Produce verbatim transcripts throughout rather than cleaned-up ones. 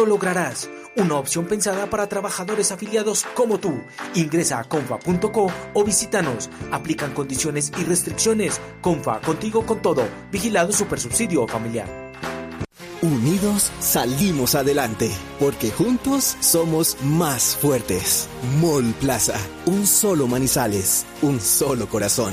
lograrás. Una opción pensada para trabajadores afiliados como tú. Ingresa a confa punto co o visítanos. Aplican condiciones y restricciones. Confa, contigo con todo. Vigilado Supersubsidio Familiar. Unidos salimos adelante, porque juntos somos más fuertes. Mall Plaza, un solo Manizales, un solo corazón.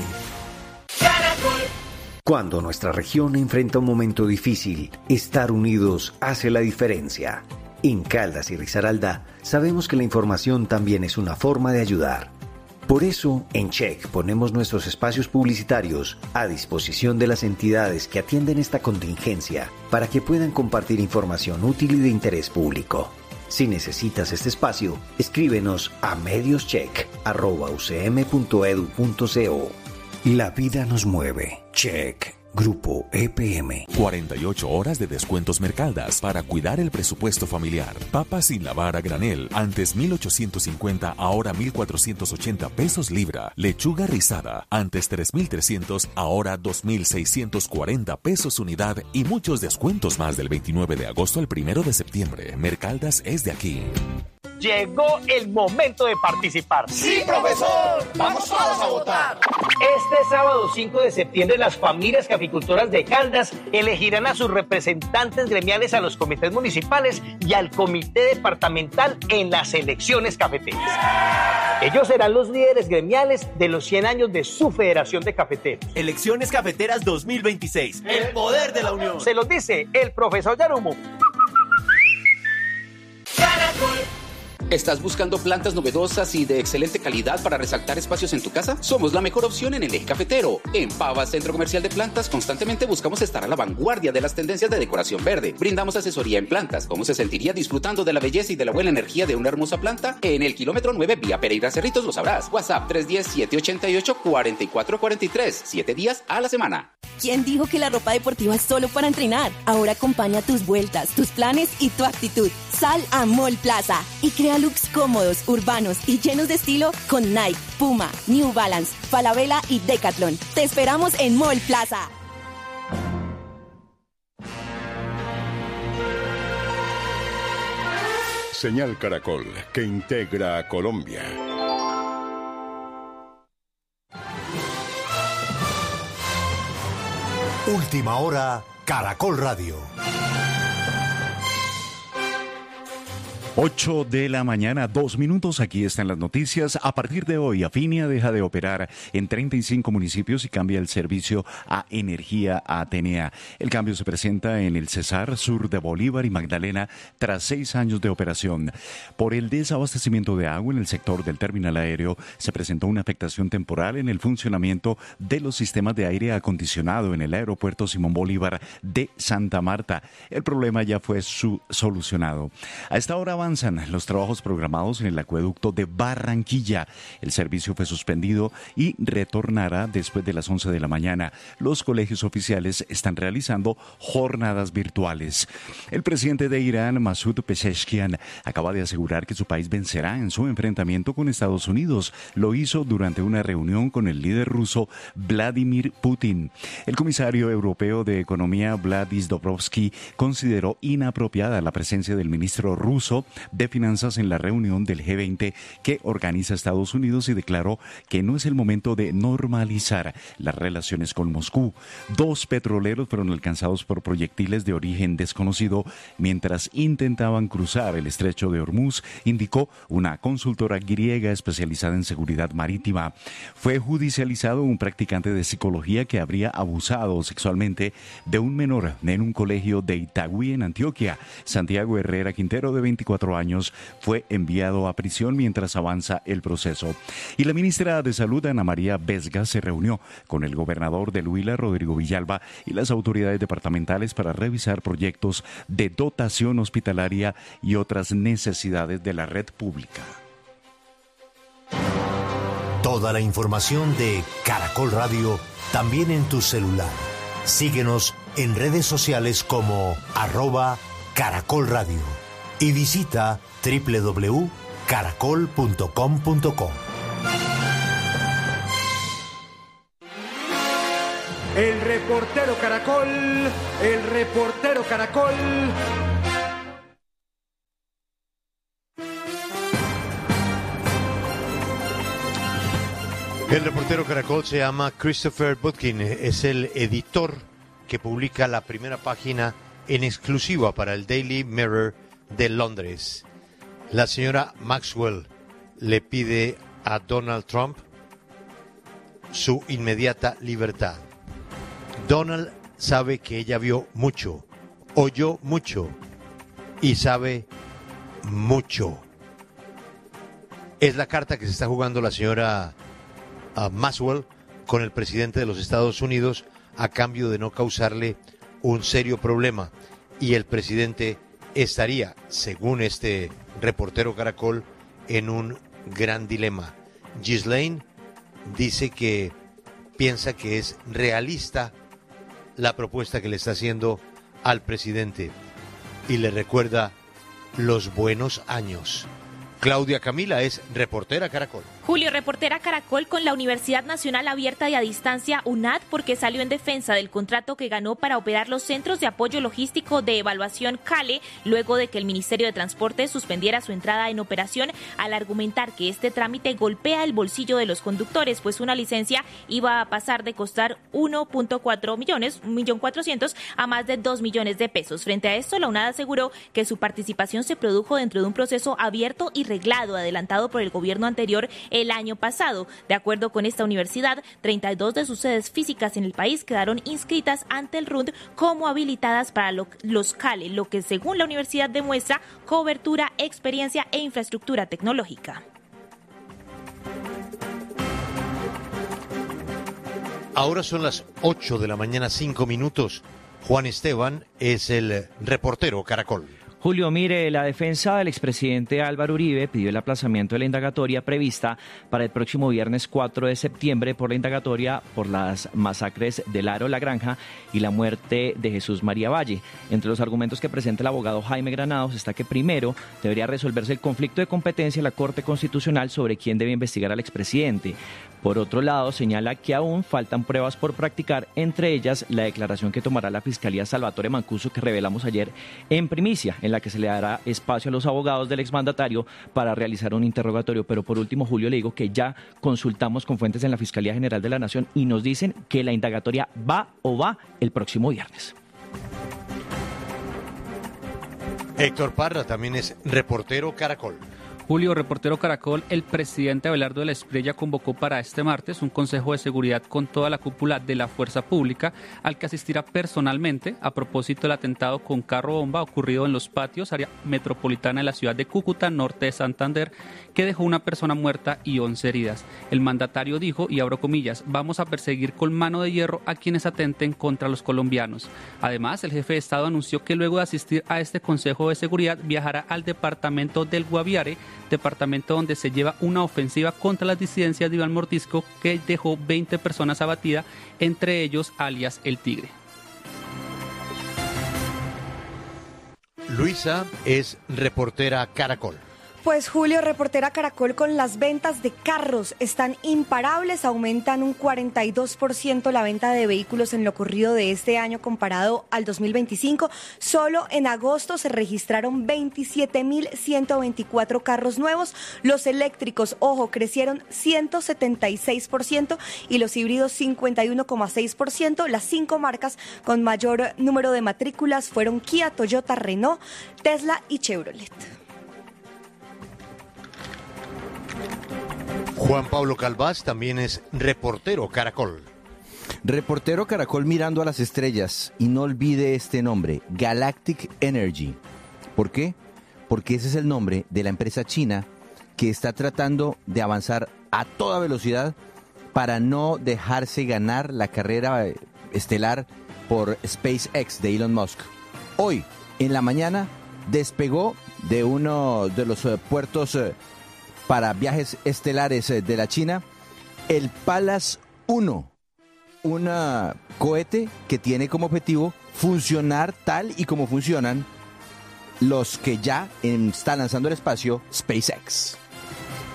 Cuando nuestra región enfrenta un momento difícil, estar unidos hace la diferencia. En Caldas y Risaralda sabemos que la información también es una forma de ayudar. Por eso, en Check ponemos nuestros espacios publicitarios a disposición de las entidades que atienden esta contingencia para que puedan compartir información útil y de interés público. Si necesitas este espacio, escríbenos a medioscheck arroba u c m punto e d u punto co. La vida nos mueve. Check. Grupo E P M. cuarenta y ocho horas de descuentos Mercaldas para cuidar el presupuesto familiar. Papas sin lavar a granel, antes mil ochocientos cincuenta, ahora mil cuatrocientos ochenta pesos libra. Lechuga rizada, antes tres mil trescientos, ahora dos mil seiscientos cuarenta pesos unidad, y muchos descuentos más del veintinueve de agosto al primero de septiembre. Mercaldas es de aquí. Llegó el momento de participar. ¡Sí, profesor! ¡Vamos todos a votar! Este sábado cinco de septiembre, las familias caficultoras de Caldas elegirán a sus representantes gremiales a los comités municipales y al comité departamental en las elecciones cafeteras. Ellos serán los líderes gremiales de los cien años de su Federación de Cafeteros. Elecciones Cafeteras dos mil veintiséis. El poder de la unión. Se los dice el profesor Yarumo. ¿Estás buscando plantas novedosas y de excelente calidad para resaltar espacios en tu casa? Somos la mejor opción en el eje cafetero. En Pava, Centro Comercial de Plantas, constantemente buscamos estar a la vanguardia de las tendencias de decoración verde. Brindamos asesoría en plantas. ¿Cómo se sentiría disfrutando de la belleza y de la buena energía de una hermosa planta? En el kilómetro nueve, vía Pereira Cerritos, lo sabrás. WhatsApp tres uno cero, siete ocho ocho, cuatro cuatro cuatro tres. Siete días a la semana. ¿Quién dijo que la ropa deportiva es solo para entrenar? Ahora acompaña tus vueltas, tus planes y tu actitud. Sal a Mall Plaza y crea looks cómodos, urbanos y llenos de estilo con Nike, Puma, New Balance, Falabella y Decathlon. Te esperamos en Mall Plaza. Señal Caracol, que integra a Colombia. Última hora, Caracol Radio. ocho de la mañana, dos minutos, aquí están las noticias. A partir de hoy, Afinia deja de operar en treinta y cinco municipios y cambia el servicio a Energía Atenea. El cambio se presenta en el Cesar, sur de Bolívar y Magdalena, tras seis años de operación. Por el desabastecimiento de agua en el sector del terminal aéreo, se presentó una afectación temporal en el funcionamiento de los sistemas de aire acondicionado en el aeropuerto Simón Bolívar de Santa Marta. El problema ya fue su- solucionado. A esta hora avanzan los trabajos programados en el acueducto de Barranquilla. El servicio fue suspendido y retornará después de las once de la mañana. Los colegios oficiales están realizando jornadas virtuales. El presidente de Irán, Masoud Pezeshkian, acaba de asegurar que su país vencerá en su enfrentamiento con Estados Unidos. Lo hizo durante una reunión con el líder ruso Vladimir Putin. El comisario europeo de Economía, Vladis Dombrovskis, consideró inapropiada la presencia del ministro ruso de Finanzas en la reunión del G veinte que organiza Estados Unidos y declaró que no es el momento de normalizar las relaciones con Moscú. Dos petroleros fueron alcanzados por proyectiles de origen desconocido mientras intentaban cruzar el estrecho de Hormuz, indicó una consultora griega especializada en seguridad marítima. Fue judicializado un practicante de psicología que habría abusado sexualmente de un menor en un colegio de Itagüí, en Antioquia. Santiago Herrera Quintero, de veinticuatro años, fue enviado a prisión mientras avanza el proceso. Y la ministra de Salud, Ana María Vesga, se reunió con el gobernador del Huila, Rodrigo Villalba, y las autoridades departamentales para revisar proyectos de dotación hospitalaria y otras necesidades de la red pública. Toda la información de Caracol Radio también en tu celular. Síguenos en redes sociales como arroba Caracol Radio y visita doble u doble u doble u punto caracol punto com punto co. El reportero Caracol, el reportero Caracol. El reportero Caracol se llama Christopher Butkin, es el editor que publica la primera página en exclusiva para el Daily Mirror de Londres. La señora Maxwell le pide a Donald Trump su inmediata libertad. Donald sabe que ella vio mucho, oyó mucho y sabe mucho. Es la carta que se está jugando la señora uh, Maxwell con el presidente de los Estados Unidos a cambio de no causarle un serio problema. Y el presidente estaría, según este reportero Caracol, en un gran dilema. Ghislaine dice que piensa que es realista la propuesta que le está haciendo al presidente y le recuerda los buenos años. Claudia Camila es reportera Caracol. Julio, reportera Caracol con la Universidad Nacional Abierta y a Distancia U N A D porque salió en defensa del contrato que ganó para operar los Centros de Apoyo Logístico de Evaluación CALE luego de que el Ministerio de Transporte suspendiera su entrada en operación al argumentar que este trámite golpea el bolsillo de los conductores, pues una licencia iba a pasar de costar uno punto cuatro millones, un millón cuatrocientos a más de dos millones de pesos. Frente a esto, la U N A D aseguró que su participación se produjo dentro de un proceso abierto y reglado adelantado por el gobierno anterior el año pasado. De acuerdo con esta universidad, treinta y dos de sus sedes físicas en el país quedaron inscritas ante el R U N D como habilitadas para lo, los CALE, lo que según la universidad demuestra cobertura, experiencia e infraestructura tecnológica. Ahora son las ocho de la mañana, cinco minutos. Juan Esteban es el reportero Caracol. Julio, mire, la defensa del expresidente Álvaro Uribe pidió el aplazamiento de la indagatoria prevista para el próximo viernes cuatro de septiembre por la indagatoria por las masacres de Laro La Granja y la muerte de Jesús María Valle. Entre los argumentos que presenta el abogado Jaime Granados está que primero debería resolverse el conflicto de competencia en la Corte Constitucional sobre quién debe investigar al expresidente. Por otro lado, señala que aún faltan pruebas por practicar, entre ellas la declaración que tomará la Fiscalía Salvatore Mancuso que revelamos ayer en primicia, en la que se le dará espacio a los abogados del exmandatario para realizar un interrogatorio. Pero por último, Julio, le digo que ya consultamos con fuentes en la Fiscalía General de la Nación y nos dicen que la indagatoria va o va el próximo viernes. Héctor Parra también es reportero Caracol. Julio, reportero Caracol, el presidente Abelardo de la Espriella convocó para este martes un consejo de seguridad con toda la cúpula de la fuerza pública al que asistirá personalmente a propósito del atentado con carro bomba ocurrido en los patios, área metropolitana de la ciudad de Cúcuta, norte de Santander, que dejó una persona muerta y once heridas. El mandatario dijo, y abro comillas, vamos a perseguir con mano de hierro a quienes atenten contra los colombianos. Además, el jefe de Estado anunció que luego de asistir a este consejo de seguridad viajará al departamento del Guaviare, departamento donde se lleva una ofensiva contra las disidencias de Iván Mordisco que dejó veinte personas abatidas, entre ellos alias El Tigre. Luisa es reportera Caracol. Pues Julio, reportera Caracol, con las ventas de carros están imparables, aumentan un cuarenta y dos por ciento la venta de vehículos en lo corrido de este año comparado al dos mil veinticinco. Solo en agosto se registraron veintisiete mil ciento veinticuatro carros nuevos. Los eléctricos, ojo, crecieron ciento setenta y seis por ciento y los híbridos cincuenta y uno coma seis por ciento. Las cinco marcas con mayor número de matrículas fueron Kia, Toyota, Renault, Tesla y Chevrolet. Juan Pablo Calvás también es reportero Caracol. Reportero Caracol mirando a las estrellas, y no olvide este nombre, Galactic Energy. ¿Por qué? Porque ese es el nombre de la empresa china que está tratando de avanzar a toda velocidad para no dejarse ganar la carrera estelar por SpaceX de Elon Musk. Hoy, en la mañana, despegó de uno de los puertos para viajes estelares de la China, el Pallas uno, un cohete que tiene como objetivo funcionar tal y como funcionan los que ya están lanzando al espacio SpaceX.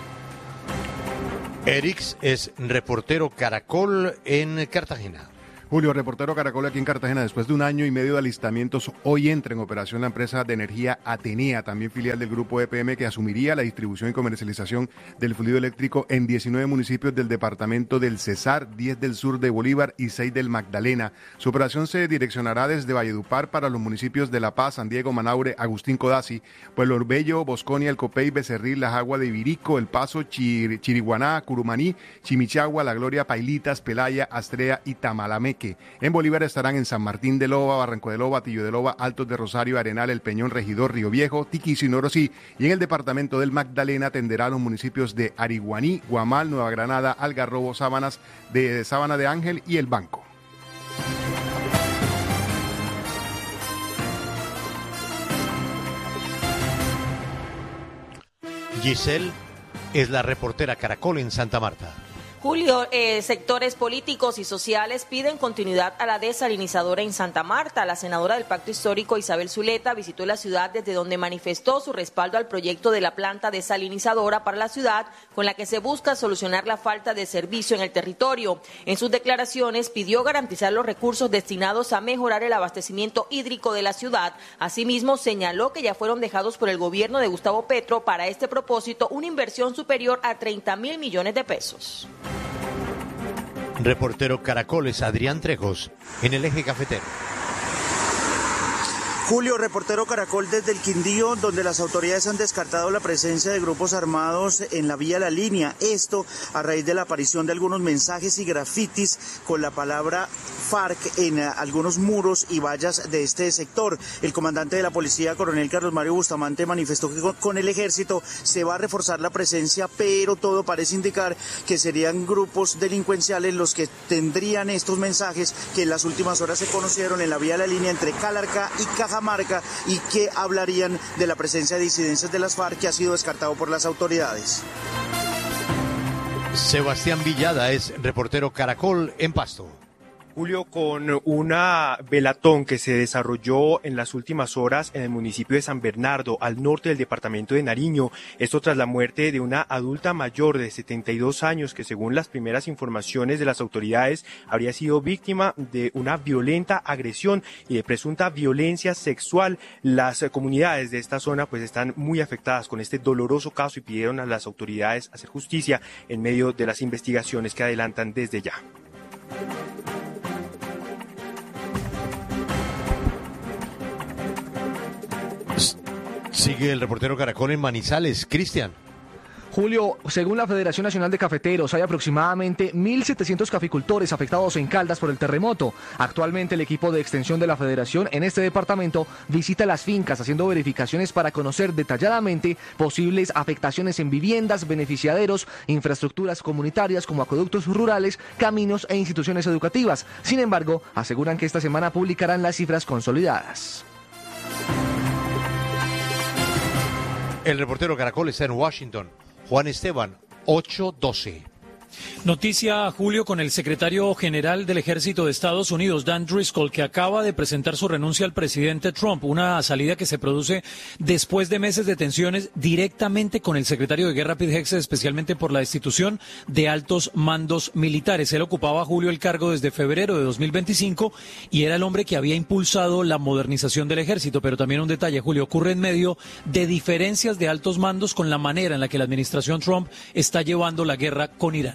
Erix es reportero Caracol en Cartagena. Julio, reportero Caracol aquí en Cartagena. Después de un año y medio de alistamientos, hoy entra en operación la empresa de energía Atenea, también filial del grupo E P M, que asumiría la distribución y comercialización del fluido eléctrico en diecinueve municipios del departamento del Cesar, diez del sur de Bolívar y seis del Magdalena. Su operación se direccionará desde Valledupar para los municipios de La Paz, San Diego, Manaure, Agustín Codazzi, Pueblo Orbello, Bosconia, El Copey, Becerril, La Jagua de Ibirico, El Paso, Chir, Chiriguaná, Curumaní, Chimichagua, La Gloria, Pailitas, Pelaya, Astrea y Tamalameque. En Bolívar estarán en San Martín de Loba, Barranco de Loba, Tillo de Loba, Altos de Rosario, Arenal, El Peñón, Regidor, Río Viejo, Tiquicio y Norosí. Y en el departamento del Magdalena atenderá a los municipios de Ariguaní, Guamal, Nueva Granada, Algarrobo, Sábanas de Sábana de Ángel y El Banco. Giselle es la reportera Caracol en Santa Marta. Julio, eh, sectores políticos y sociales piden continuidad a la desalinizadora en Santa Marta. La senadora del Pacto Histórico, Isabel Zuleta, visitó la ciudad desde donde manifestó su respaldo al proyecto de la planta desalinizadora para la ciudad, con la que se busca solucionar la falta de servicio en el territorio. En sus declaraciones pidió garantizar los recursos destinados a mejorar el abastecimiento hídrico de la ciudad. Asimismo, señaló que ya fueron dejados por el gobierno de Gustavo Petro para este propósito una inversión superior a treinta mil millones de pesos. Reportero Caracoles, Adrián Trejos, en el eje cafetero. Julio, reportero Caracol desde el Quindío, donde las autoridades han descartado la presencia de grupos armados en la vía La Línea. Esto a raíz de la aparición de algunos mensajes y grafitis con la palabra FARC en uh, algunos muros y vallas de este sector. El comandante de la policía, coronel Carlos Mario Bustamante, manifestó que con, con el ejército se va a reforzar la presencia, pero todo parece indicar que serían grupos delincuenciales los que tendrían estos mensajes que en las últimas horas se conocieron en la vía La Línea entre Calarcá y Cajamarca, y que hablarían de la presencia de disidencias de las FARC, que ha sido descartado por las autoridades. Sebastián Villada es reportero Caracol en Pasto. Julio, con una velatón que se desarrolló en las últimas horas en el municipio de San Bernardo, al norte del departamento de Nariño. Esto tras la muerte de una adulta mayor de setenta y dos años que, según las primeras informaciones de las autoridades, habría sido víctima de una violenta agresión y de presunta violencia sexual. Las comunidades de esta zona pues están muy afectadas con este doloroso caso y pidieron a las autoridades hacer justicia en medio de las investigaciones que adelantan desde ya. Sigue el reportero Caracol en Manizales. Cristian. Julio, según la Federación Nacional de Cafeteros, hay aproximadamente mil setecientos caficultores afectados en Caldas por el terremoto. Actualmente el equipo de extensión de la Federación en este departamento visita las fincas haciendo verificaciones para conocer detalladamente posibles afectaciones en viviendas, beneficiaderos, infraestructuras comunitarias como acueductos rurales, caminos e instituciones educativas. Sin embargo, aseguran que esta semana publicarán las cifras consolidadas. El reportero Caracol está en Washington. Juan Esteban, ocho doce. Noticia, Julio, con el secretario general del Ejército de Estados Unidos, Dan Driscoll, que acaba de presentar su renuncia al presidente Trump, una salida que se produce después de meses de tensiones directamente con el secretario de Guerra, Pete Hegseth, especialmente por la destitución de altos mandos militares. Él ocupaba, Julio, el cargo desde febrero de dos mil veinticinco y era el hombre que había impulsado la modernización del ejército. Pero también un detalle, Julio, ocurre en medio de diferencias de altos mandos con la manera en la que la administración Trump está llevando la guerra con Irán.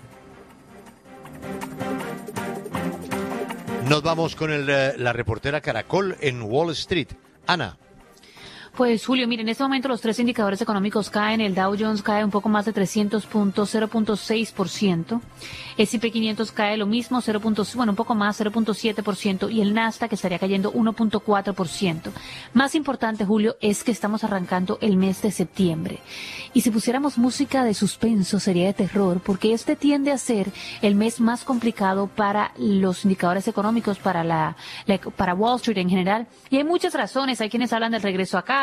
Nos vamos con el, la reportera Caracol en Wall Street. Ana. Pues Julio, mire, en este momento los tres indicadores económicos caen. El Dow Jones cae un poco más de trescientos puntos, cero punto seis por ciento. El ese y pe quinientos cae lo mismo, cero. Bueno, un poco más, cero punto siete por ciento. Y el Nasdaq estaría cayendo uno punto cuatro por ciento. Más importante, Julio, es que estamos arrancando el mes de septiembre. Y si pusiéramos música de suspenso sería de terror, porque este tiende a ser el mes más complicado para los indicadores económicos, para la, la para Wall Street en general. Y hay muchas razones. Hay quienes hablan del regreso a casa,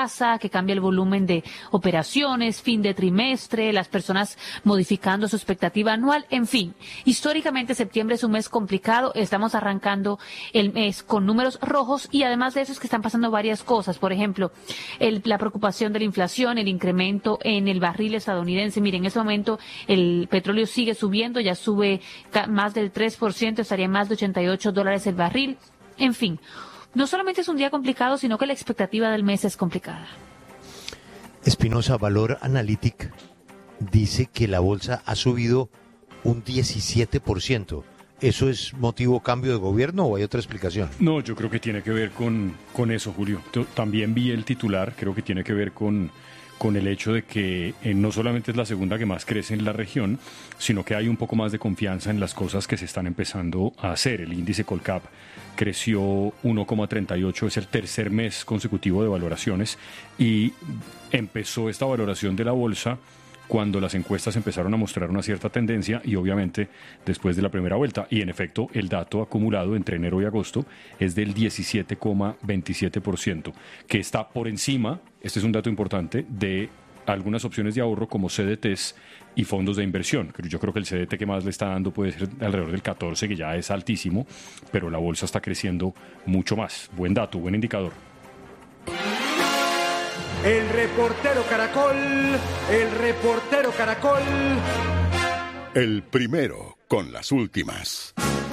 casa, que cambia el volumen de operaciones, fin de trimestre, las personas modificando su expectativa anual, en fin. Históricamente septiembre es un mes complicado, estamos arrancando el mes con números rojos y además de eso es que están pasando varias cosas. Por ejemplo, el, la preocupación de la inflación, el incremento en el barril estadounidense. Miren, en este momento el petróleo sigue subiendo, ya sube más del tres por ciento, estaría en más de ochenta y ocho dólares el barril. En fin, no solamente es un día complicado, sino que la expectativa del mes es complicada. Espinosa, Valor Analytic dice que la bolsa ha subido un diecisiete por ciento. ¿Eso es motivo cambio de gobierno o hay otra explicación? No, yo creo que tiene que ver con, con eso, Julio. Yo también vi el titular, creo que tiene que ver con, con el hecho de que eh, no solamente es la segunda que más crece en la región, sino que hay un poco más de confianza en las cosas que se están empezando a hacer. El índice Colcap creció uno coma treinta y ocho, es el tercer mes consecutivo de valoraciones y empezó esta valoración de la bolsa cuando las encuestas empezaron a mostrar una cierta tendencia y obviamente después de la primera vuelta. Y en efecto, el dato acumulado entre enero y agosto es del diecisiete coma veintisiete por ciento, que está por encima, este es un dato importante, de algunas opciones de ahorro como C D Ts y fondos de inversión. Yo creo que el C D T que más le está dando puede ser alrededor del catorce, que ya es altísimo, pero la bolsa está creciendo mucho más. Buen dato, buen indicador. El reportero Caracol, el reportero Caracol. El primero con las últimas.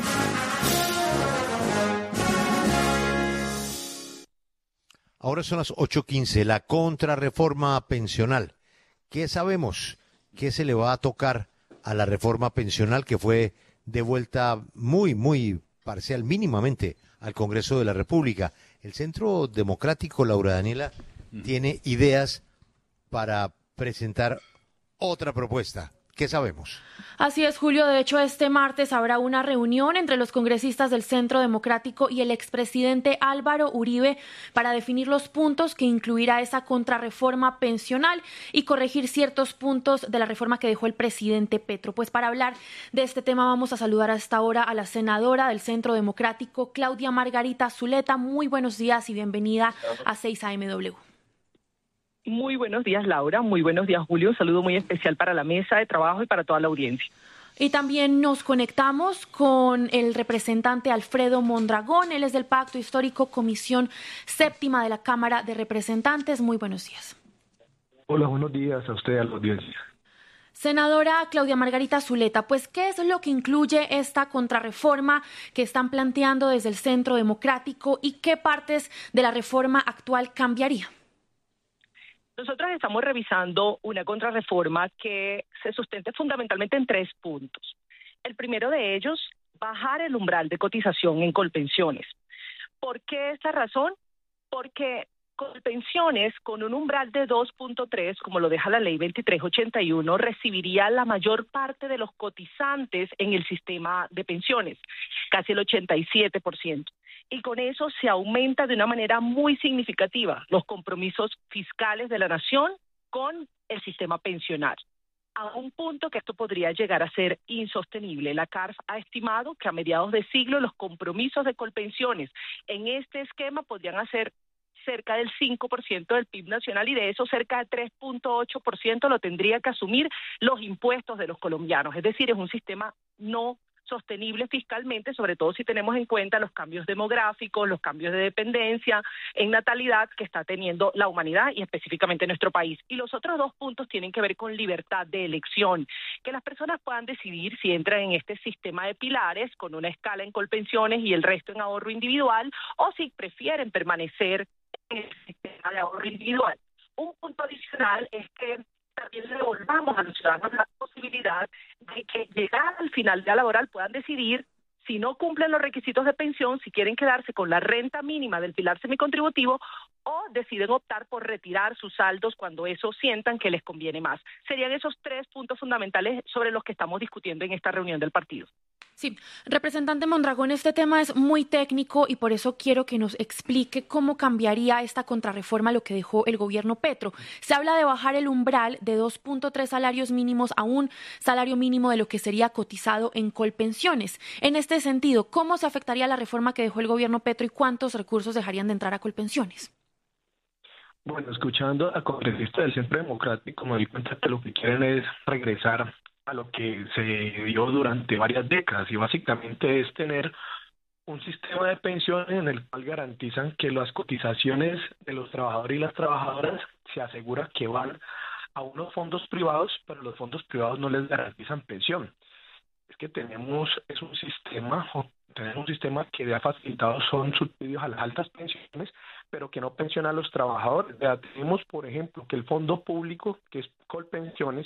Ahora son las ocho quince, la contrarreforma pensional. ¿Qué sabemos? ¿Qué se le va a tocar a la reforma pensional que fue devuelta muy, muy parcial, mínimamente, al Congreso de la República? El Centro Democrático, Laura Daniela, tiene ideas para presentar otra propuesta. ¿Qué sabemos? Así es, Julio. De hecho, este martes habrá una reunión entre los congresistas del Centro Democrático y el expresidente Álvaro Uribe para definir los puntos que incluirá esa contrarreforma pensional y corregir ciertos puntos de la reforma que dejó el presidente Petro. Pues para hablar de este tema vamos a saludar a esta hora a la senadora del Centro Democrático, Claudia Margarita Zuleta. Muy buenos días y bienvenida a seis A M W. Muy buenos días, Laura. Muy buenos días, Julio. Un saludo muy especial para la mesa de trabajo y para toda la audiencia. Y también nos conectamos con el representante Alfredo Mondragón. Él es del Pacto Histórico, Comisión Séptima de la Cámara de Representantes. Muy buenos días. Hola, buenos días a usted, a la audiencia. Senadora Claudia Margarita Zuleta, pues, ¿qué es lo que incluye esta contrarreforma que están planteando desde el Centro Democrático y qué partes de la reforma actual cambiaría? Nosotros estamos revisando una contrarreforma que se sustenta fundamentalmente en tres puntos. El primero de ellos, bajar el umbral de cotización en Colpensiones. ¿Por qué esta razón? Porque Colpensiones, con un umbral de dos punto tres, como lo deja la ley veintitrés ochenta y uno, recibiría la mayor parte de los cotizantes en el sistema de pensiones, casi el ochenta y siete por ciento. Y con eso se aumenta de una manera muy significativa los compromisos fiscales de la nación con el sistema pensional, a un punto que esto podría llegar a ser insostenible. La C A R F ha estimado que a mediados de siglo los compromisos de Colpensiones en este esquema podrían hacer cerca del cinco por ciento del P I B nacional y de eso cerca del tres punto ocho por ciento lo tendría que asumir los impuestos de los colombianos. Es decir, es un sistema no sostenible fiscalmente, sobre todo si tenemos en cuenta los cambios demográficos, los cambios de dependencia en natalidad que está teniendo la humanidad y específicamente nuestro país. Y los otros dos puntos tienen que ver con libertad de elección, que las personas puedan decidir si entran en este sistema de pilares con una escala en Colpensiones y el resto en ahorro individual o si prefieren permanecer en el sistema de ahorro individual. Un punto adicional es que también le devolvamos a los ciudadanos la posibilidad de que llegar al final día laboral puedan decidir si no cumplen los requisitos de pensión, si quieren quedarse con la renta mínima del pilar semicontributivo o deciden optar por retirar sus saldos cuando eso sientan que les conviene más. Serían esos tres puntos fundamentales sobre los que estamos discutiendo en esta reunión del partido. Sí, representante Mondragón, este tema es muy técnico y por eso quiero que nos explique cómo cambiaría esta contrarreforma lo que dejó el gobierno Petro. Se habla de bajar el umbral de dos punto tres salarios mínimos a un salario mínimo de lo que sería cotizado en Colpensiones. En este sentido, ¿cómo se afectaría la reforma que dejó el gobierno Petro y cuántos recursos dejarían de entrar a Colpensiones? Bueno, escuchando a congresistas del Centro Democrático, me doy cuenta que lo que quieren es regresar a lo que se dio durante varias décadas y básicamente es tener un sistema de pensiones en el cual garantizan que las cotizaciones de los trabajadores y las trabajadoras se asegura que van a unos fondos privados, pero los fondos privados no les garantizan pensión. Es que tenemos es un sistema tenemos un sistema que ha facilitado son subsidios a las altas pensiones, pero que no pensiona a los trabajadores. Ya tenemos, por ejemplo, que el fondo público, que es Colpensiones,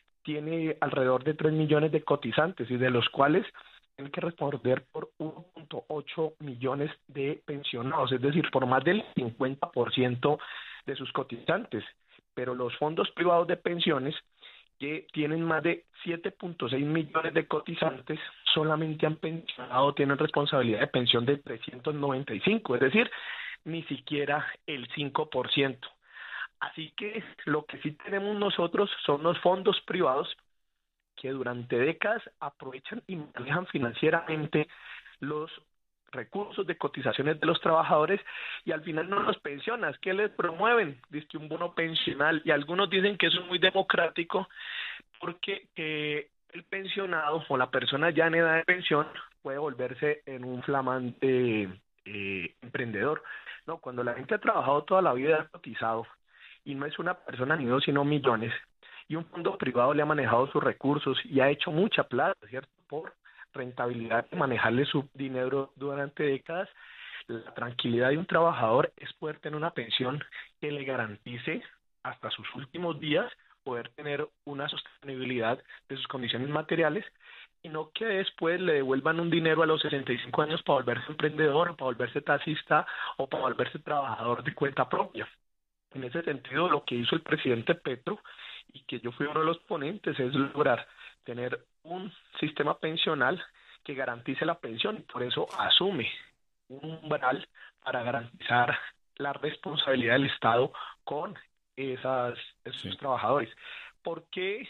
tiene alrededor de tres millones de cotizantes y de los cuales tienen que responder por uno punto ocho millones de pensionados, es decir, por más del cincuenta por ciento de sus cotizantes. Pero los fondos privados de pensiones, que tienen más de siete punto seis millones de cotizantes, solamente han pensionado, tienen responsabilidad de pensión de trescientos noventa y cinco, es decir, ni siquiera el cinco por ciento. Así que lo que sí tenemos nosotros son los fondos privados que durante décadas aprovechan y manejan financieramente los recursos de cotizaciones de los trabajadores y al final no los pensionan. ¿Qué les promueven? Dice que un bono pensional, y algunos dicen que eso es muy democrático porque eh, el pensionado o la persona ya en edad de pensión puede volverse en un flamante eh, emprendedor. No, cuando la gente ha trabajado toda la vida, ha cotizado y no es una persona ni dos sino millones, y un fondo privado le ha manejado sus recursos y ha hecho mucha plata, ¿cierto? Por rentabilidad de manejarle su dinero durante décadas. La tranquilidad de un trabajador es poder tener una pensión que le garantice hasta sus últimos días poder tener una sostenibilidad de sus condiciones materiales y no que después le devuelvan un dinero a los sesenta y cinco años para volverse emprendedor, para volverse taxista o para volverse trabajador de cuenta propia. En ese sentido, lo que hizo el presidente Petro, y que yo fui uno de los ponentes, es lograr tener un sistema pensional que garantice la pensión y por eso asume un umbral para garantizar la responsabilidad del Estado con esas, esos sí. trabajadores. Porque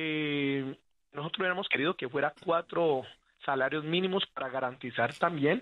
eh, nosotros hubiéramos querido que fuera cuatro salarios mínimos para garantizar también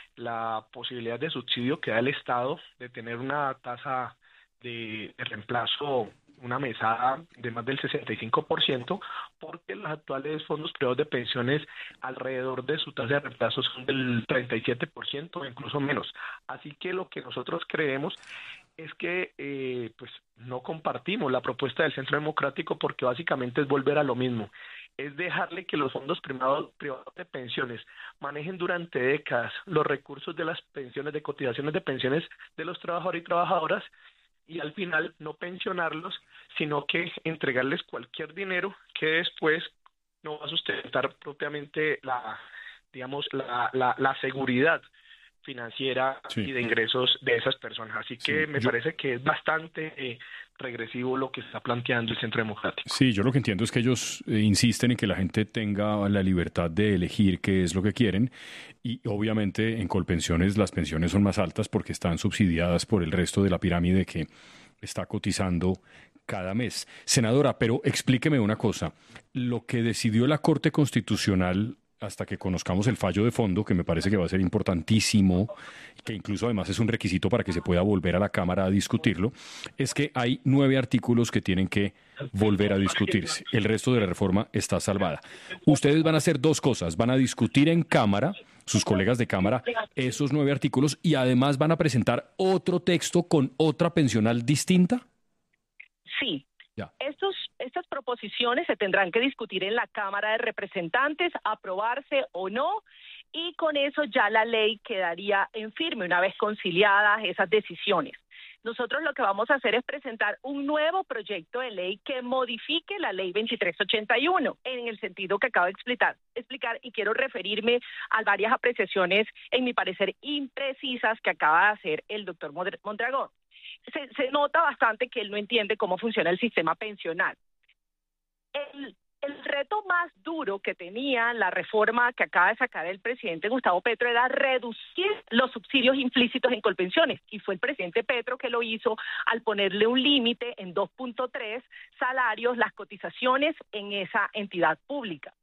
la posibilidad de subsidio que da el Estado de tener una tasa de, de reemplazo, una mesada de más del sesenta y cinco por ciento, porque los actuales fondos privados de pensiones alrededor de su tasa de reemplazo son del treinta y siete por ciento o incluso menos. Así que lo que nosotros creemos es que eh, pues no compartimos la propuesta del Centro Democrático porque básicamente es volver a lo mismo. Es dejarle que los fondos privados, privados de pensiones manejen durante décadas los recursos de las pensiones, de cotizaciones de pensiones de los trabajadores y trabajadoras, y al final no pensionarlos, sino que entregarles cualquier dinero que después no va a sustentar propiamente la, digamos, la, la, la seguridad financiera sí. y de ingresos de esas personas. Así que sí, me yo... parece que es bastante eh, regresivo lo que está planteando el Centro Democrático. Sí, yo lo que entiendo es que ellos eh, insisten en que la gente tenga la libertad de elegir qué es lo que quieren, y obviamente en Colpensiones las pensiones son más altas porque están subsidiadas por el resto de la pirámide que está cotizando cada mes. Senadora, pero explíqueme una cosa. Lo que decidió la Corte Constitucional, hasta que conozcamos el fallo de fondo, que me parece que va a ser importantísimo, que incluso además es un requisito para que se pueda volver a la Cámara a discutirlo, es que hay nueve artículos que tienen que volver a discutirse. El resto de la reforma está salvada. Ustedes van a hacer dos cosas. Van a discutir en Cámara, sus colegas de Cámara, esos nueve artículos, y además van a presentar otro texto con otra pensional distinta. Sí. Estos, estas proposiciones se tendrán que discutir en la Cámara de Representantes, aprobarse o no, y con eso ya la ley quedaría en firme una vez conciliadas esas decisiones. Nosotros lo que vamos a hacer es presentar un nuevo proyecto de ley que modifique la ley veintitrés ochenta y uno en el sentido que acabo de explicar, explicar y quiero referirme a varias apreciaciones, en mi parecer, imprecisas que acaba de hacer el doctor Mondragón. Se, se nota bastante que él no entiende cómo funciona el sistema pensional. El, el reto más duro que tenía la reforma que acaba de sacar el presidente Gustavo Petro era reducir los subsidios implícitos en Colpensiones, y fue el presidente Petro que lo hizo al ponerle un límite en dos punto tres salarios las cotizaciones en esa entidad pública.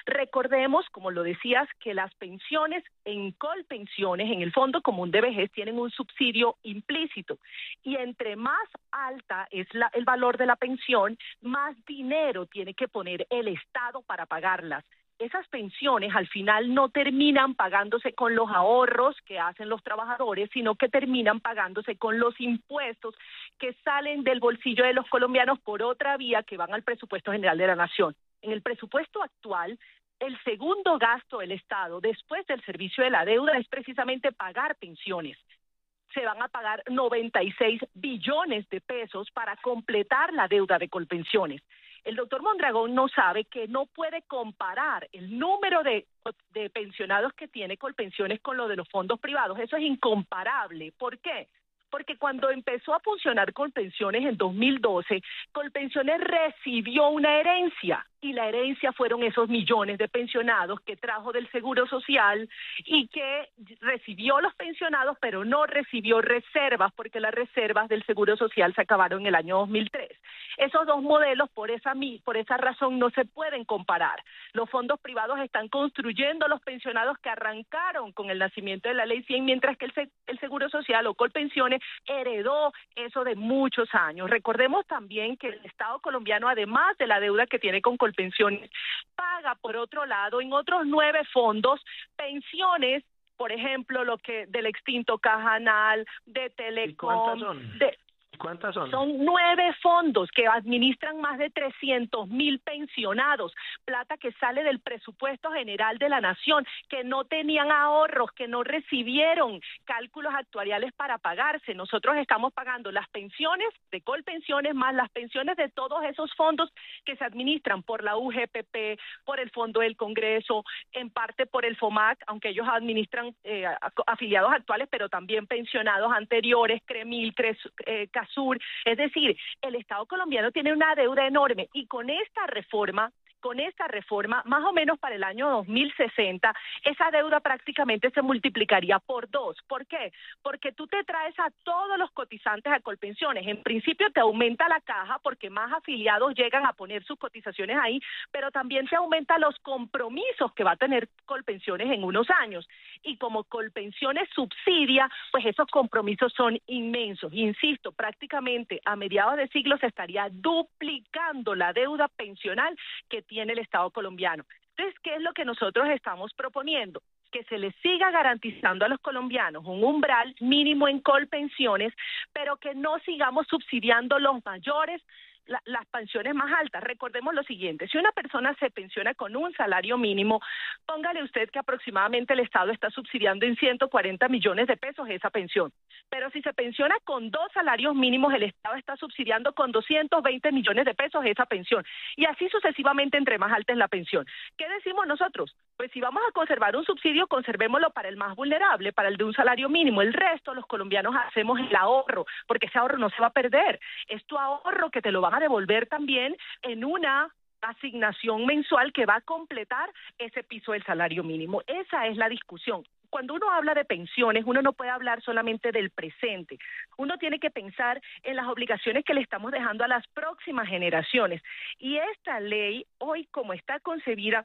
Recordemos, como lo decías, que las pensiones en Colpensiones, en el Fondo Común de Vejez, tienen un subsidio implícito. Y entre más alta es la, el valor de la pensión, más dinero tiene que poner el Estado para pagarlas. Esas pensiones al final no terminan pagándose con los ahorros que hacen los trabajadores, sino que terminan pagándose con los impuestos que salen del bolsillo de los colombianos por otra vía que van al presupuesto general de la Nación. En el presupuesto actual, el segundo gasto del Estado después del servicio de la deuda es precisamente pagar pensiones. Se van a pagar noventa y seis billones de pesos para completar la deuda de Colpensiones. El doctor Mondragón no sabe que no puede comparar el número de, de pensionados que tiene Colpensiones con lo de los fondos privados. Eso es incomparable. ¿Por qué? Porque cuando empezó a funcionar Colpensiones en dos mil doce, Colpensiones recibió una herencia, y la herencia fueron esos millones de pensionados que trajo del Seguro Social y que recibió los pensionados, pero no recibió reservas, porque las reservas del Seguro Social se acabaron en el año dos mil tres. Esos dos modelos, por esa, por esa razón, no se pueden comparar. Los fondos privados están construyendo los pensionados que arrancaron con el nacimiento de la Ley cien, mientras que el, el Seguro Social o Colpensiones heredó eso de muchos años. Recordemos también que el Estado colombiano, además de la deuda que tiene con Colpensiones, paga por otro lado en otros nueve fondos pensiones, por ejemplo, lo que del extinto Cajanal, de Telecom. ¿Cuántas son? De, ¿Cuántas son? Son nueve fondos que administran más de trescientos mil pensionados, plata que sale del presupuesto general de la Nación, que no tenían ahorros, que no recibieron cálculos actuariales para pagarse. Nosotros estamos pagando las pensiones de Colpensiones más las pensiones de todos esos fondos que se administran por la U G P P, por el Fondo del Congreso, en parte por el FOMAC, aunque ellos administran eh, afiliados actuales, pero también pensionados anteriores, CREMIL, CRES, eh, Sur. Es decir, el Estado colombiano tiene una deuda enorme, y con esta reforma, con esta reforma, más o menos para el año dos mil sesenta, esa deuda prácticamente se multiplicaría por dos. ¿Por qué? Porque tú te traes a todos los cotizantes a Colpensiones. En principio te aumenta la caja porque más afiliados llegan a poner sus cotizaciones ahí, pero también te aumenta los compromisos que va a tener Colpensiones en unos años. Y como Colpensiones subsidia, pues esos compromisos son inmensos. Insisto, prácticamente a mediados de siglo se estaría duplicando la deuda pensional que tiene el Estado colombiano. Entonces, ¿qué es lo que nosotros estamos proponiendo? Que se les siga garantizando a los colombianos un umbral mínimo en Colpensiones, pero que no sigamos subsidiando los mayores, la, las pensiones más altas. Recordemos lo siguiente: si una persona se pensiona con un salario mínimo, póngale usted que aproximadamente el Estado está subsidiando en ciento cuarenta millones de pesos esa pensión. Pero si se pensiona con dos salarios mínimos, el Estado está subsidiando con doscientos veinte millones de pesos esa pensión. Y así sucesivamente entre más alta es la pensión. ¿Qué decimos nosotros? Pues si vamos a conservar un subsidio, conservémoslo para el más vulnerable, para el de un salario mínimo. El resto, los colombianos hacemos el ahorro, porque ese ahorro no se va a perder. Es tu ahorro que te lo van a devolver también en una asignación mensual que va a completar ese piso del salario mínimo. Esa es la discusión. Cuando uno habla de pensiones, uno no puede hablar solamente del presente. Uno tiene que pensar en las obligaciones que le estamos dejando a las próximas generaciones. Y esta ley, hoy como está concebida,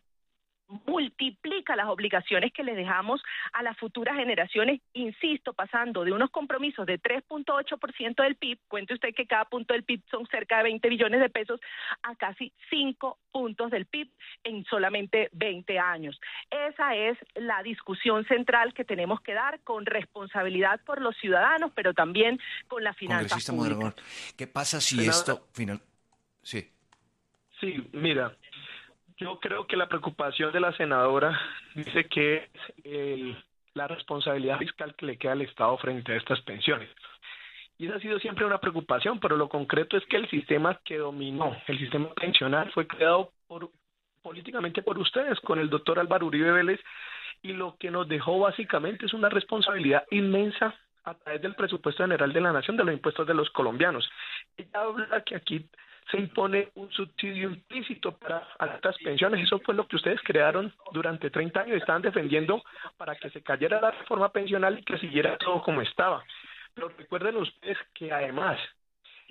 multiplica las obligaciones que le dejamos a las futuras generaciones, insisto, pasando de unos compromisos de tres punto ocho por ciento del P I B, cuente usted que cada punto del P I B son cerca de veinte billones de pesos, a casi cinco puntos del P I B en solamente veinte años. Esa es la discusión central que tenemos que dar, con responsabilidad por los ciudadanos, pero también con la finanza pública. Mondragón, ¿qué pasa si Senadora, esto final? Sí. Sí, mira, yo creo que la preocupación de la senadora dice que es el, la responsabilidad fiscal que le queda al Estado frente a estas pensiones. Y esa ha sido siempre una preocupación, pero lo concreto es que el sistema que dominó, el sistema pensional, fue creado por, políticamente por ustedes, con el doctor Álvaro Uribe Vélez, y lo que nos dejó básicamente es una responsabilidad inmensa a través del presupuesto general de la Nación, de los impuestos de los colombianos. Ella habla que aquí se impone un subsidio implícito para altas pensiones. Eso fue lo que ustedes crearon durante treinta años y estaban defendiendo para que se cayera la reforma pensional y que siguiera todo como estaba. Pero recuerden ustedes que además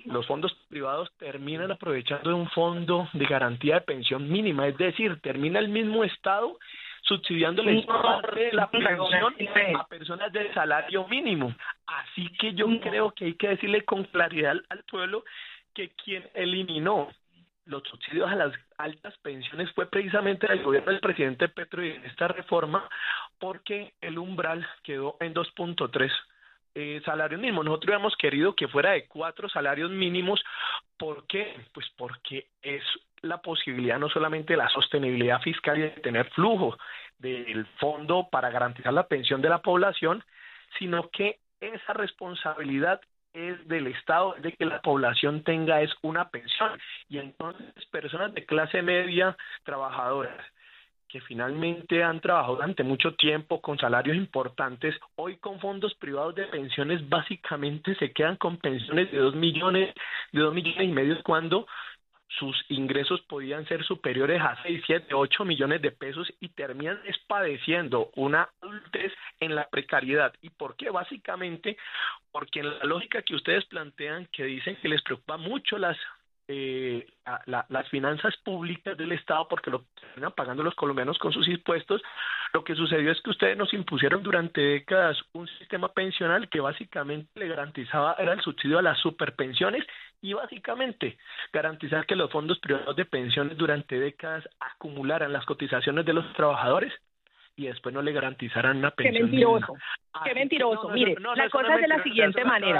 los fondos privados terminan aprovechando de un fondo de garantía de pensión mínima, es decir, termina el mismo Estado subsidiándole parte de la pensión a personas de salario mínimo. Así que yo creo que hay que decirle con claridad al, al pueblo que quien eliminó los subsidios a las altas pensiones fue precisamente el gobierno del presidente Petro y en esta reforma, porque el umbral quedó en dos punto tres eh, salarios mínimos. Nosotros hubiéramos querido que fuera de cuatro salarios mínimos. ¿Por qué? Pues porque es la posibilidad no solamente de la sostenibilidad fiscal y de tener flujo del fondo para garantizar la pensión de la población, sino que esa responsabilidad es del Estado, de que la población tenga es una pensión. Y entonces personas de clase media, trabajadoras, que finalmente han trabajado durante mucho tiempo con salarios importantes, hoy con fondos privados de pensiones básicamente se quedan con pensiones de dos millones, de dos millones y medio cuando sus ingresos podían ser superiores a seis, siete, ocho millones de pesos y terminan padeciendo una adultez en la precariedad. ¿Y por qué? Básicamente porque en la lógica que ustedes plantean, que dicen que les preocupa mucho las eh, la, la, las finanzas públicas del Estado porque lo terminan pagando los colombianos con sus impuestos, lo que sucedió es que ustedes nos impusieron durante décadas un sistema pensional que básicamente le garantizaba, era el subsidio a las superpensiones y básicamente garantizar que los fondos privados de pensiones durante décadas acumularan las cotizaciones de los trabajadores y después no le garantizaran una pensión. Qué mentiroso, qué mentiroso. Mire, la cosa es de la siguiente manera.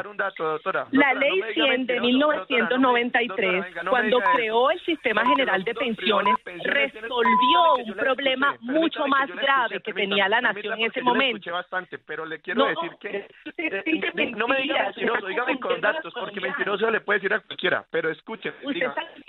La ley cien de mil novecientos noventa y tres, cuando creó el Sistema General de Pensiones, resolvió un problema mucho más grave que tenía la nación en ese momento. Bastante, pero le quiero decir que no me diga mentiroso, dígame con datos, porque mentiroso le puede decir a cualquiera, pero escúcheme, diga,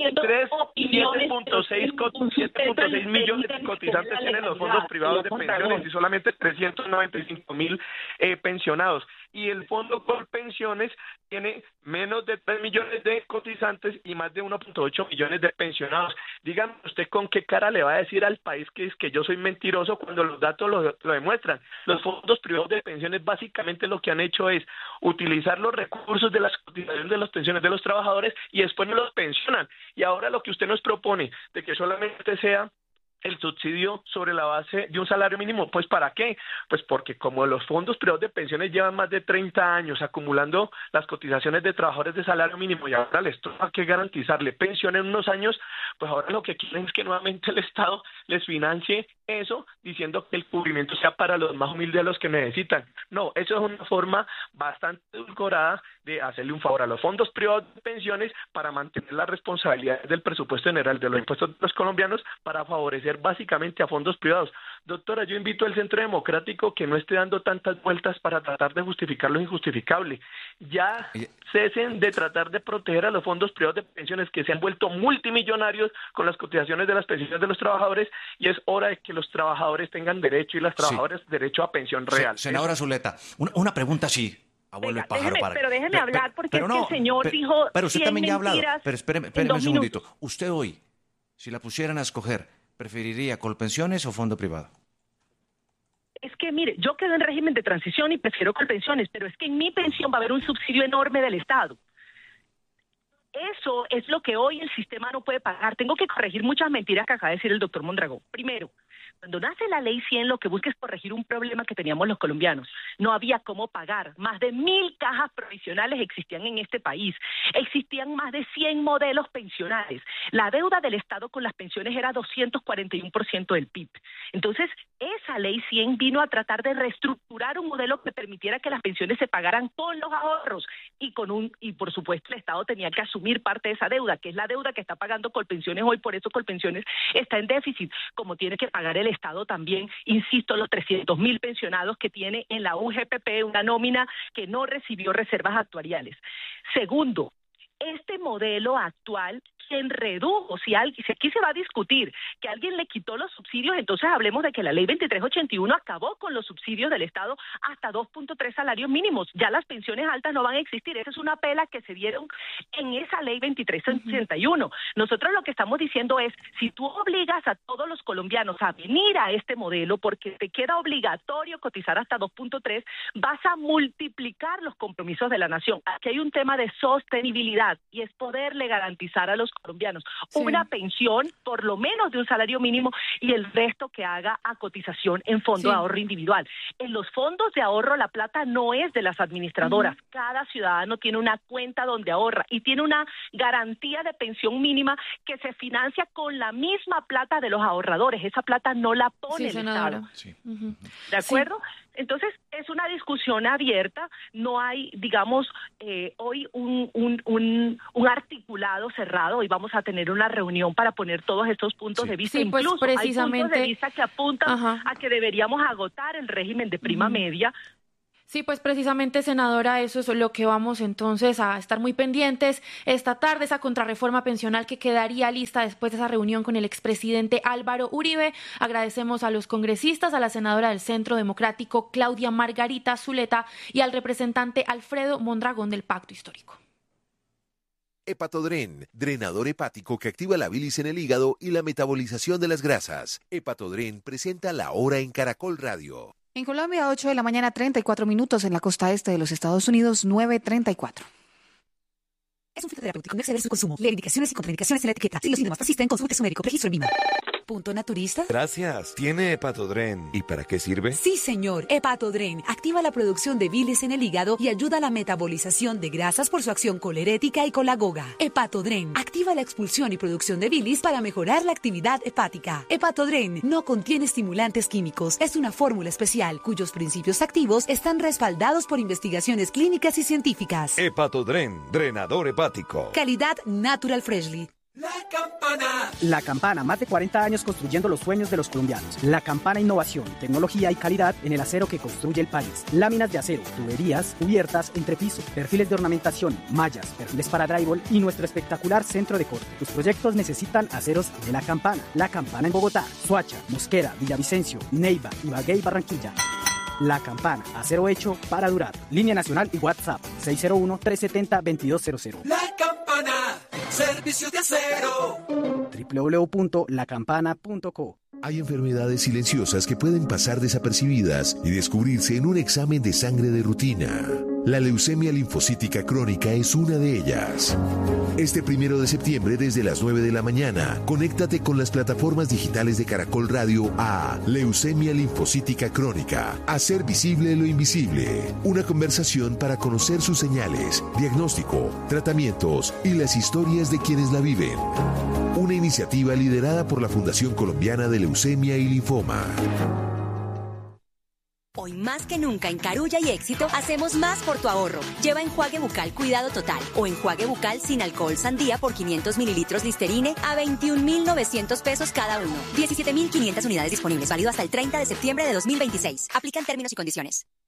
siete punto seis millones de cotizantes tienen los fondos privados de pensiones y solamente trescientos noventa y cinco mil eh, pensionados, y el fondo Colpensiones tiene menos de tres millones de cotizantes y más de uno punto ocho millones de pensionados. Dígame usted con qué cara le va a decir al país que es que yo soy mentiroso cuando los datos lo, lo demuestran. Los fondos privados de pensiones básicamente lo que han hecho es utilizar los recursos de las cotizaciones de las pensiones de los trabajadores y después no los pensionan. Y ahora lo que usted nos propone de que solamente sea el subsidio sobre la base de un salario mínimo, pues ¿para qué? Pues porque como los fondos privados de pensiones llevan más de treinta años acumulando las cotizaciones de trabajadores de salario mínimo y ahora les toca que garantizarle pensión en unos años, pues ahora lo que quieren es que nuevamente el Estado les financie eso, diciendo que el cubrimiento sea para los más humildes, los que necesitan. No, eso es una forma bastante edulcorada de hacerle un favor a los fondos privados de pensiones para mantener las responsabilidades del presupuesto general de los impuestos de los colombianos para favorecer básicamente a fondos privados. Doctora, yo invito al Centro Democrático que no esté dando tantas vueltas para tratar de justificar lo injustificable. Ya cesen de tratar de proteger a los fondos privados de pensiones que se han vuelto multimillonarios con las cotizaciones de las pensiones de los trabajadores y es hora de que los trabajadores tengan derecho y las trabajadoras sí. derecho a pensión real. Se, senadora Zuleta, una, una pregunta sí. Abuelo Venga, el pájaro déjeme, para. Pero déjeme pero, hablar porque pero es no, que el señor pero, dijo Pero usted también ya ha hablado. Pero espéreme, espéreme un segundito. Minutos. Usted hoy, si la pusieran a escoger, ¿preferiría Colpensiones o fondo privado? Es que, mire, yo quedo en régimen de transición y prefiero Colpensiones, pero es que en mi pensión va a haber un subsidio enorme del Estado. Eso es lo que hoy el sistema no puede pagar. Tengo que corregir muchas mentiras que acaba de decir el doctor Mondragón. Primero, cuando nace la ley cien, lo que busca es corregir un problema que teníamos los colombianos. No había cómo pagar. Más de mil cajas provisionales existían en este país. Existían más de cien modelos pensionales. La deuda del Estado con las pensiones era doscientos cuarenta y uno por ciento del P I B. Entonces, esa ley cien vino a tratar de reestructurar un modelo que permitiera que las pensiones se pagaran con los ahorros y con un y por supuesto el Estado tenía que asumir parte de esa deuda, que es la deuda que está pagando Colpensiones hoy, por eso Colpensiones está en déficit, como tiene que pagar el Estado también, insisto, los trescientos mil pensionados que tiene en la U G P P, una nómina que no recibió reservas actuariales. Segundo, este modelo actual, quien redujo, si, alguien, si aquí se va a discutir que alguien le quitó los subsidios, entonces hablemos de que la ley veintitrés ochenta y uno acabó con los subsidios del Estado hasta dos punto tres salarios mínimos. Ya las pensiones altas no van a existir. Esa es una pela que se dieron en esa ley veintitrés ochenta y uno. Nosotros lo que estamos diciendo es, si tú obligas a todos los colombianos a venir a este modelo porque te queda obligatorio cotizar hasta dos punto tres, vas a multiplicar los compromisos de la nación. Aquí hay un tema de sostenibilidad. dignidad, y es poderle garantizar a los colombianos Sí. una pensión por lo menos de un salario mínimo y el resto que haga a cotización en fondo Sí. de ahorro individual. En los fondos de ahorro la plata no es de las administradoras. Ujú. Cada ciudadano tiene una cuenta donde ahorra y tiene una garantía de pensión mínima que se financia con la misma plata de los ahorradores. Esa plata no la pone Sí, el senadora. Estado. Sí. Ujú. ¿De acuerdo? Entonces, es una discusión abierta, no hay, digamos, eh, hoy un, un, un, un articulado cerrado, hoy vamos a tener una reunión para poner todos estos puntos Sí. de vista, Sí, pues, incluso hay puntos precisamente- de vista que apuntan Ajá. a que deberíamos agotar el régimen de prima Ujú. media. Sí, pues precisamente, senadora, eso es lo que vamos entonces a estar muy pendientes esta tarde, esa contrarreforma pensional que quedaría lista después de esa reunión con el expresidente Álvaro Uribe. Agradecemos a los congresistas, a la senadora del Centro Democrático Claudia Margarita Zuleta y al representante Alfredo Mondragón del Pacto Histórico. Hepatodren, drenador hepático que activa la bilis en el hígado y la metabolización de las grasas. Hepatodren presenta La Hora en Caracol Radio. En Colombia, ocho de la mañana, treinta y cuatro minutos. En la costa este de los Estados Unidos, nueve treinta y cuatro. Es un fitoterapéutico, no exceder su consumo. Lee indicaciones y contraindicaciones en la etiqueta. Si los síntomas persisten, consulte a su médico. Registro en Lima. Punto Naturista. Gracias. ¿Tiene Hepatodren? ¿Y para qué sirve? Sí, señor. Hepatodren activa la producción de bilis en el hígado y ayuda a la metabolización de grasas por su acción colerética y colagoga. Hepatodren activa la expulsión y producción de bilis para mejorar la actividad hepática. Hepatodren no contiene estimulantes químicos. Es una fórmula especial cuyos principios activos están respaldados por investigaciones clínicas y científicas. Hepatodren, drenador hepático. Calidad Natural Freshly. La Campana. La Campana, más de cuarenta años construyendo los sueños de los colombianos. La Campana, innovación, tecnología y calidad en el acero que construye el país. Láminas de acero, tuberías, cubiertas, entrepiso, perfiles de ornamentación, mallas, perfiles para drywall y nuestro espectacular centro de corte. Tus proyectos necesitan aceros de La Campana. La Campana en Bogotá, Soacha, Mosquera, Villavicencio, Neiva, Ibagué y Barranquilla. La Campana, acero hecho para durar. Línea nacional y WhatsApp seis cero uno, tres siete cero, dos dos cero cero. La Campana, servicio de acero. doble u doble u doble u punto la campana punto co. Hay enfermedades silenciosas que pueden pasar desapercibidas y descubrirse en un examen de sangre de rutina. La leucemia linfocítica crónica es una de ellas. Este primero de septiembre desde las nueve de la mañana, conéctate con las plataformas digitales de Caracol Radio a Leucemia linfocítica crónica. Hacer visible lo invisible. Una conversación para conocer sus señales, diagnóstico, tratamientos y las historias de quienes la viven. Una iniciativa liderada por la Fundación Colombiana de Leucemia y Linfoma. Hoy más que nunca en Carulla y Éxito hacemos más por tu ahorro. Lleva enjuague bucal Cuidado Total o enjuague bucal sin alcohol Sandía por quinientos mililitros Listerine a veintiún mil novecientos pesos cada uno. diecisiete mil quinientas unidades disponibles, válido hasta el treinta de septiembre de dos mil veintiséis. Aplican términos y condiciones.